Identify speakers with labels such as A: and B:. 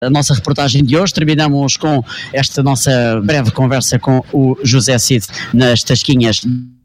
A: a nossa reportagem de hoje. Terminamos com esta nossa breve conversa com o José Cid nas Tasquinhas